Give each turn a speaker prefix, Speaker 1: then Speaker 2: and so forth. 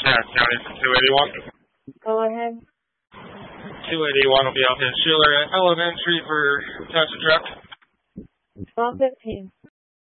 Speaker 1: Harris County for 281.
Speaker 2: Go ahead.
Speaker 1: 281 will be out in Schiller Elementary for touch truck.
Speaker 2: 12:15.